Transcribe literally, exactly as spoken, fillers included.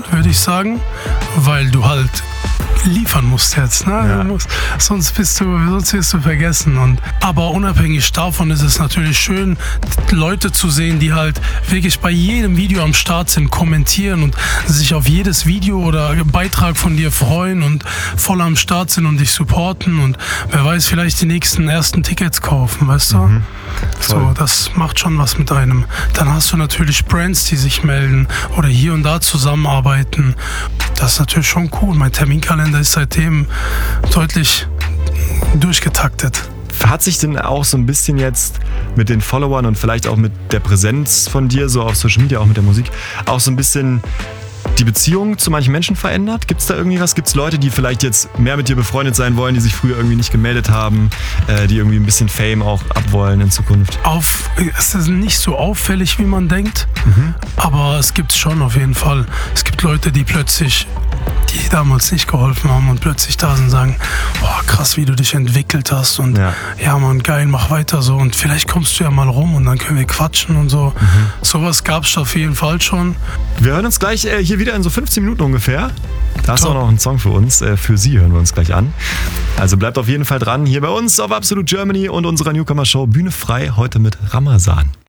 würde ich sagen, weil du halt liefern musst jetzt, ne? Ja. Du musst, sonst bist du, sonst wirst du vergessen. Und, aber unabhängig davon ist es natürlich schön, Leute zu sehen, die halt wirklich bei jedem Video am Start sind, kommentieren und sich auf jedes Video oder Beitrag von dir freuen und voll am Start sind und dich supporten und wer weiß, vielleicht die nächsten ersten Tickets kaufen, weißt du? Mhm. So, das macht schon was mit einem. Dann hast du natürlich Brands, die sich melden oder hier und da zusammenarbeiten. Das ist natürlich schon cool. Mein Terminkalender ist seitdem deutlich durchgetaktet. Hat sich denn auch so ein bisschen jetzt mit den Followern und vielleicht auch mit der Präsenz von dir, so auf Social Media, auch mit der Musik, auch so ein bisschen die Beziehung zu manchen Menschen verändert? Gibt es da irgendwie was? Gibt es Leute, die vielleicht jetzt mehr mit dir befreundet sein wollen, die sich früher irgendwie nicht gemeldet haben, äh, die irgendwie ein bisschen Fame auch abwollen in Zukunft? Auf, es ist nicht so auffällig, wie man denkt, Mhm. aber es gibt es schon auf jeden Fall. Es gibt Leute, die plötzlich, die damals nicht geholfen haben und plötzlich da sind und sagen, boah, krass, wie du dich entwickelt hast und ja, Ja. Mann, geil, mach weiter so und vielleicht kommst du ja mal rum und dann können wir quatschen und so. Mhm. Sowas gab es auf jeden Fall schon. Wir hören uns gleich äh, hier wieder in so fünfzehn Minuten ungefähr. Da hast du auch Top. noch einen Song für uns. Äh, für Sie hören wir uns gleich an. Also bleibt auf jeden Fall dran hier bei uns auf Absolute Germany und unserer Newcomer-Show Bühne frei heute mit Ramazan.